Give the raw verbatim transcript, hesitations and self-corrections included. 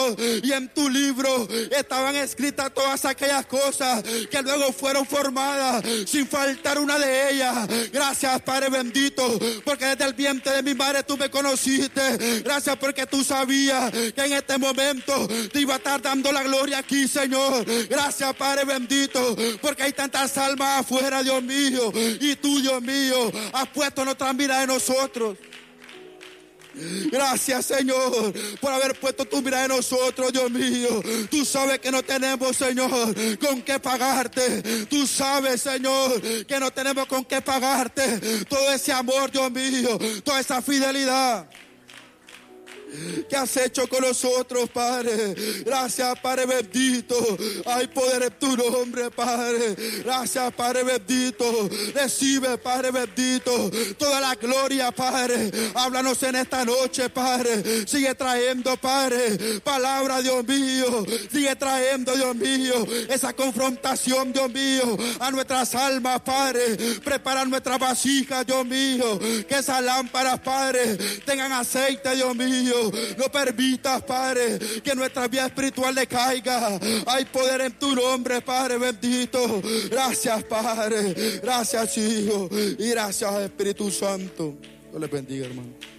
Dios. Y en tu libro estaban escritas todas aquellas cosas que luego fueron formadas, sin faltar una de ellas. Gracias, Padre bendito, porque desde el vientre de mi madre tú me conociste. Gracias porque tú sabías que en este momento te iba a estar dando la gloria aquí, Señor. Gracias, Padre bendito, porque hay tantas almas afuera, Dios mío, y tú, Dios mío, has puesto nuestra mirada en nosotros. Gracias, Señor, por haber puesto tu mirada en nosotros, Dios mío. Tú sabes que no tenemos, Señor, con qué pagarte. Tú sabes, Señor, que no tenemos con qué pagarte todo ese amor, Dios mío, toda esa fidelidad que has hecho con nosotros, Padre. Gracias, Padre bendito. Hay poder en tu nombre, Padre. Gracias, Padre bendito. Recibe, Padre bendito, toda la gloria, Padre. Háblanos en esta noche, Padre. Sigue trayendo, Padre, palabra, Dios mío. Sigue trayendo, Dios mío, esa confrontación, Dios mío, a nuestras almas, Padre. Prepara nuestras vasijas, Dios mío. Que esas lámparas, Padre, tengan aceite, Dios mío. No permitas, Padre, que nuestra vida espiritual decaiga. Hay poder en tu nombre, Padre bendito. Gracias, Padre. Gracias, Hijo. Y gracias, Espíritu Santo. Dios les bendiga, hermano.